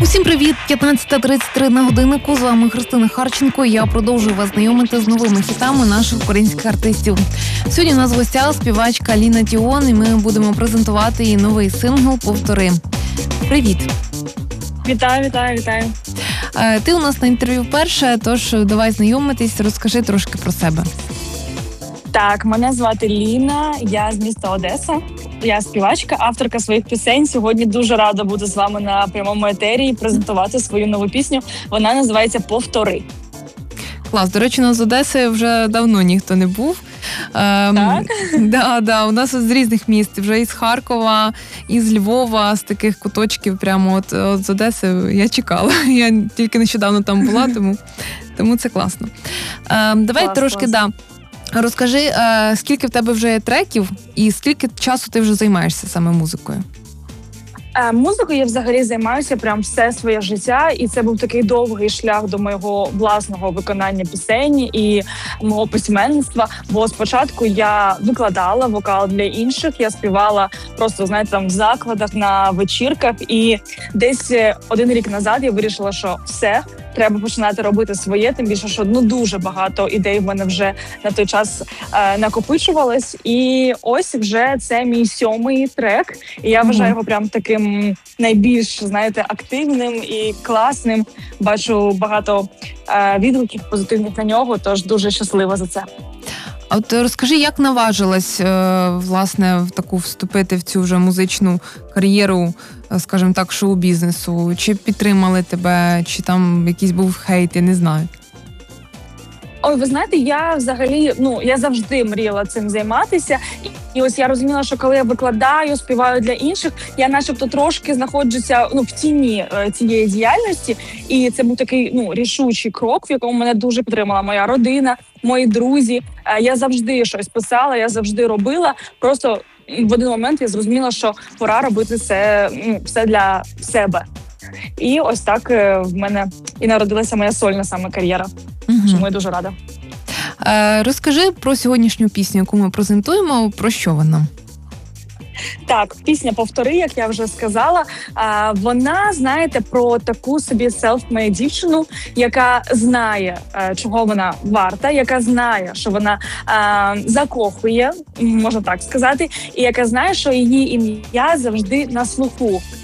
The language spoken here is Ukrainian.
Усім привіт! 15:33 на годиннику. З вами Христина Харченко. Я продовжую вас знайомити з новими хітами наших українських артистів. Сьогодні у нас в гостях співачка Аліна Тіон, і ми будемо презентувати її новий сингл «Повтори». Привіт! Вітаю. Ти у нас на інтерв'ю вперше, тож давай знайомитись, розкажи трошки про себе. Так, мене звати Ліна, я з міста Одеса. Я співачка, авторка своїх пісень. Сьогодні дуже рада бути з вами на прямому етері і презентувати свою нову пісню. Вона називається «Повтори». Клас. До речі, у нас з Одеси вже давно ніхто не був. Так? Да, у нас з різних міст, вже із Харкова, із Львова, з таких куточків, прямо от з Одеси я чекала. Я тільки нещодавно там була, тому це класно. Давай трошки. Розкажи, скільки в тебе вже є треків і скільки часу ти вже займаєшся саме музикою? Музикою я взагалі займаюся прям все своє життя, і це був такий довгий шлях до моєго власного виконання пісень і мого письменництва. Бо спочатку я викладала вокал для інших, я співала просто, знаєте, там в закладах, на вечірках. І десь 1 рік назад я вирішила, що все, треба починати робити своє, тим більше, що дуже багато ідей в мене вже на той час накопичувалось. І ось вже це мій 7-й трек, і я вважаю його прям таким найбільш, знаєте, активним і класним. Бачу багато відгуків позитивних на нього, тож дуже щаслива за це. А от розкажи, як наважилась, власне, вступити в цю вже музичну кар'єру, скажімо так, шоу-бізнесу? Чи підтримали тебе, чи там якийсь був хейт, я не знаю. Ой, ви знаєте, я взагалі, я завжди мріяла цим займатися. І ось я розуміла, що коли я викладаю, співаю для інших, я начебто трошки знаходжуся в тіні цієї діяльності. І це був такий рішучий крок, в якому мене дуже підтримала моя родина, мої друзі. Я завжди щось писала, я завжди робила. Просто в один момент я зрозуміла, що пора робити це все для себе. І ось так в мене і народилася моя сольна саме кар'єра. Чому я дуже рада. Розкажи про сьогоднішню пісню, яку ми презентуємо, про що вона? Так, пісня «Повтори», як я вже сказала, вона, знаєте, про таку собі self-made дівчину, яка знає, чого вона варта, яка знає, що вона закохує, можна так сказати, і яка знає, що її ім'я завжди на слуху.